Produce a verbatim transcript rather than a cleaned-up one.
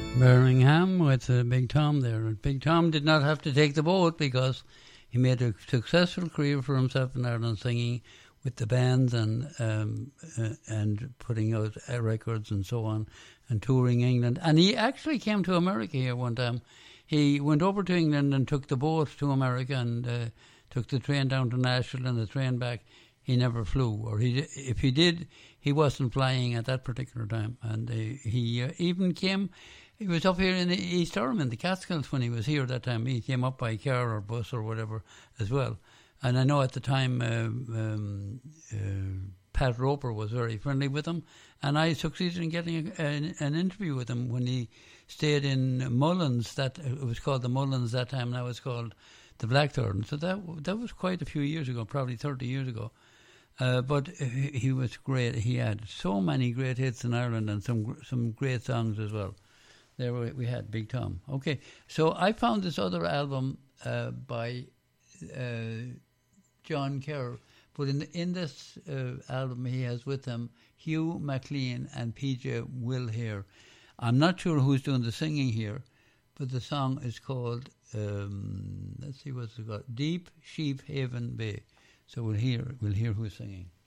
Birmingham with uh, Big Tom there. And Big Tom did not have to take the boat because he made a successful career for himself in Ireland singing with the bands and um, uh, and putting out uh, records and so on and touring England. And he actually came to America here one time. He went over to England and took the boat to America and uh, took the train down to Nashville and the train back. He never flew, or he if he did, he wasn't flying at that particular time. And uh, he uh, even came, he was up here in East Ormond, the Catskills, when he was here that time. He came up by car or bus or whatever as well. And I know at the time uh, um, uh, Pat Roper was very friendly with him, and I succeeded in getting a, an, an interview with him when he stayed in Mullins. That it was called the Mullins that time. Now it's called the Blackthorn. So that that was quite a few years ago, probably thirty years ago. Uh, but he, he was great. He had so many great hits in Ireland and some some great songs as well. There we, we had Big Tom. Okay, so I found this other album uh, by uh, John Kerr, but in in this uh, album he has with him Hugh MacLean and P J Will here. I'm not sure who's doing the singing here, but the song is called, um, let's see what's it called, Deep Sheep Haven Bay. So we'll hear we'll hear who's singing.